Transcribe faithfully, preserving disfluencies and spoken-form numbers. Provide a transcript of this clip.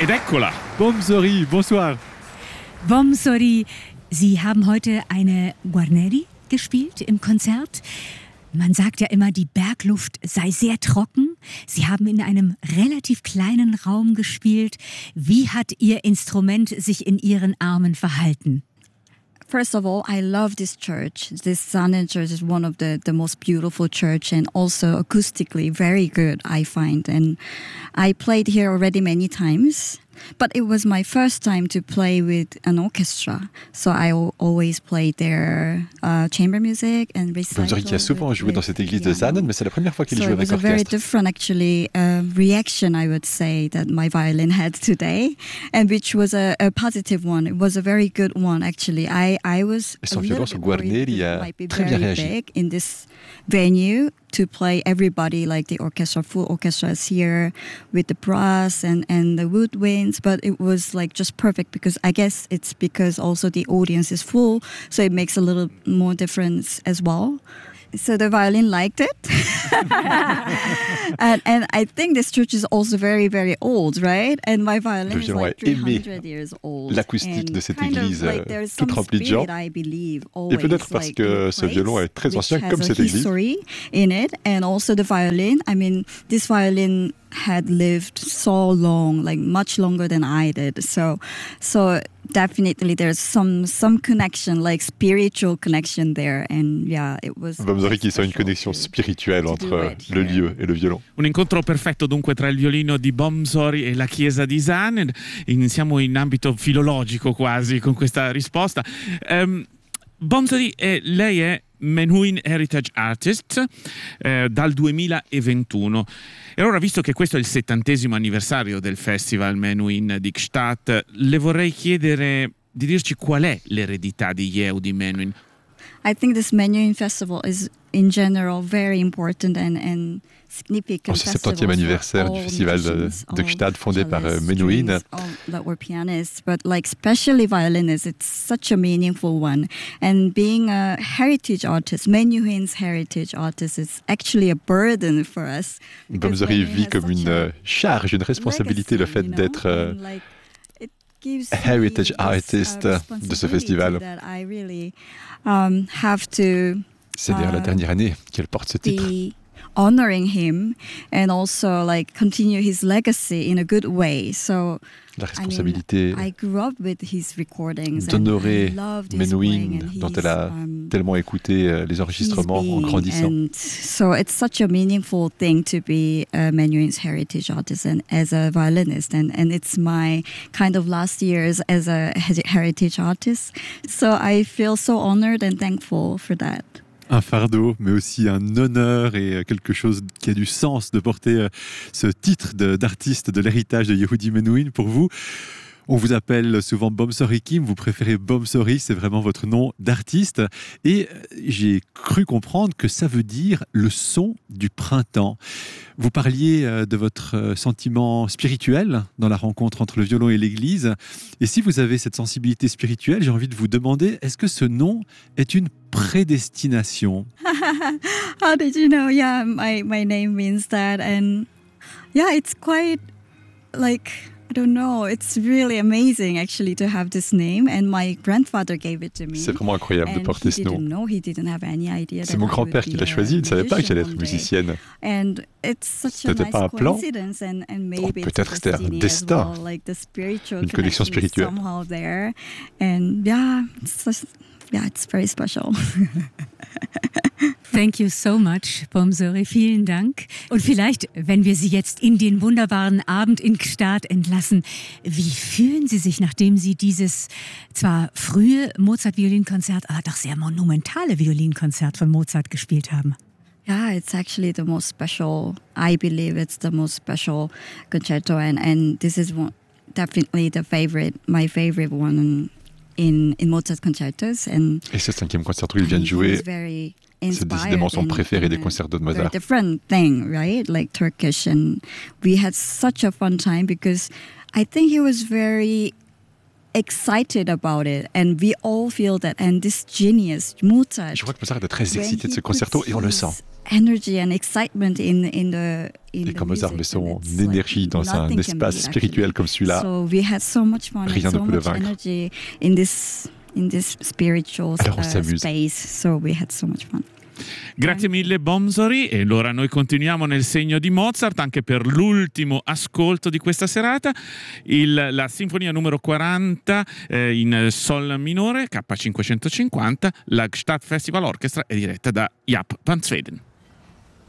Ed eccola. Bomsori, bonsoir. Bomsori, Sie haben heute eine Guarneri gespielt im Konzert. Man sagt ja immer, die Bergluft sei sehr trocken. Sie haben in einem relativ kleinen Raum gespielt. Wie hat Ihr Instrument sich in Ihren Armen verhalten? First of all, I love this church. This Zanen church is one of the, the most beautiful church and also acoustically very good, I find. And I played here already many times. But it was my first time to play with an orchestra. So I always played their uh, chamber music and recital. Bomsori qui a souvent joué dans cette église de Zanen, mais c'est la première fois qu'il so joue avec orchestre. It was a very orchestre. different actually uh, reaction, I would say, that my violin had today, and which was a, a positive one. It was a very good one actually. I I was Et son a violon, little son bit worried Guarneri because it a might be très bien very réagi. big in this venue to play everybody, like the orchestra, full orchestra is here with the brass and, and the woodwinds, but it was like just perfect because I guess it's because also the audience is full, so it makes a little more difference as well. So the violin liked it. and, and I think this church is also very, very old, right? And my violin Le is violon like a aimé three hundred years old. l'acoustique And de cette kind of église, like euh, there's toute some remplie de gens. spirit, I believe, Et always, peut-être parce like, que in ce place, violon est très ancien which comme has cette a église. history in it, and also the violin. I mean, this violin had lived so long, like much longer than I did. So, so definitely there's some some connection, like spiritual connection there, and yeah, it was. Bomsori qui sent une special connexion to- spirituelle to do entre it le here. lieu et le violon. Un incontro perfetto dunque tra il violino di Bomsori e la chiesa di Zanen. In- siamo in ambito filologico quasi con questa risposta. Ehm, Bomsori, eh, lei è Menuhin Heritage Artist eh, dal duemilaventuno. E allora, visto che questo è il settantesimo anniversario del Festival Menuhin di Gstaad, le vorrei chiedere di dirci qual è l'eredità di Yehudi Menuhin. I think this Menuhin festival is in general very important and, and significant. En ce septantième anniversaire du festival de, de Gstaad fondé par euh, Menuhin. That were pianists, but like especially violinists, it's such a meaningful one. And being a heritage artist, Menuhin's heritage artist, is actually a burden for us. because Bomsori Menuhin vit has comme such une a euh, charge, une responsabilité, le legacy, fait you know, d'être euh, and, like, gives heritage me this, artist uh, de ce responsibility festival. that I really um, have to C'est d'ailleurs la uh, dernière année qu'elle porte ce titre. be honoring him and also like continue his legacy in a good way. So La I responsabilité mean, I grew up with his recordings and d'honorer I loved his playing Menuhin, and dont his, elle a um, tellement écouté euh, les his enregistrements en being. grandissant. And so it's such a meaningful thing to be a Menuhin's heritage artist and as a violinist. And, and it's my kind of last years as a he- heritage artist. So I feel so honored and thankful for that. Un fardeau, mais aussi un honneur et quelque chose qui a du sens de porter euh, ce titre de- d'artiste de l'héritage de Yehudi Menuhin pour vous. On vous appelle souvent Bomsori Kim, vous préférez Bomsori, c'est vraiment votre nom d'artiste. Et euh, j'ai cru comprendre que ça veut dire le son du printemps. Vous parliez euh, de votre euh, sentiment spirituel dans la rencontre entre le violon et l'église. Et si vous avez cette sensibilité spirituelle, j'ai envie de vous demander, est-ce que ce nom est une prédestination? How did you know? Yeah, my, my name means that. And yeah, it's quite like, I don't know, it's really amazing actually to have this name. And my grandfather gave it to me. C'est vraiment incroyable de And porter he ce nom. didn't know, he didn't have any idea C'est that mon I would grand-père be qui l'a a choisi, il ne savait pas que j'allais être musician one day. musicienne. And it's such a C'était nice pas un plan. coincidence, and, and maybe Oh, it's peut-être a c'était un destiny as destin. well, like the spiritual Une connexion connection is spirituelle. somehow there, and yeah, it's just, yeah, it's very special. Thank you so much, Bomsori. Vielen Dank. Und vielleicht, wenn wir Sie jetzt in den wunderbaren Abend in Gstaad entlassen, wie fühlen Sie sich, nachdem Sie dieses zwar frühe Mozart-Violinkonzert, aber doch sehr monumentale Violinkonzert von Mozart gespielt haben? Yeah, it's actually the most special. I believe it's the most special concerto, and, and this is one, definitely the favorite, my favorite one in in Mozart concertos. And Et ce cinquième concerto qu'il vient de I mean, he jouer, was very c'est décidément son inspired préféré in- des in a concertos de very Mozart. different thing, right? Like Turkish, and we had such a fun time because I think he was very excited about it, and we all feel that. And this genius, Mozart. Je crois que Mozart était très excité de ce concerto et on le sent. energy and excitement in in the in Et the quand Mozart met music, son and it's énergie like dans un nothing can espace beat, spirituel actually. comme celui-là, So we had so much fun rien and ne so peut le much vaincre. energy in this in this spiritual Alors on uh, s'amuse. space. So we had so much fun. Grazie mille Bomsori, e allora noi continuiamo nel segno di Mozart anche per l'ultimo ascolto di questa serata, il, la sinfonia numero quaranta eh, in sol minore K cinquecentocinquanta, la Stadtfestival Orchestra è diretta da Jaap van Zweden.